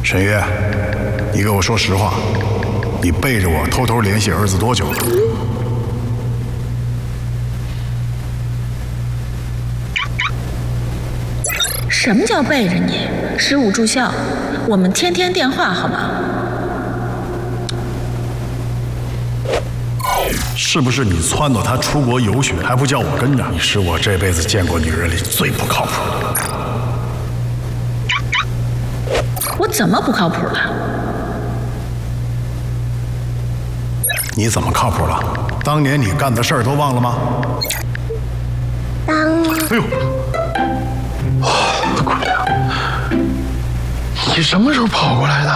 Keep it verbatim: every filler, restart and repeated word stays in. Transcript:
沈月，你给我说实话，你背着我偷偷联系儿子多久了？ 什么叫背着你？失物住校，我们天天电话好吗？ 是不是你撺掇他出国游学，还不叫我跟着？你是我这辈子见过女人里最不靠谱的。 我怎么不靠谱了？ 你怎么靠谱了？当年你干的事儿都忘了吗？ 当…… 哎呦，哇，姑娘，你什么时候跑过来的？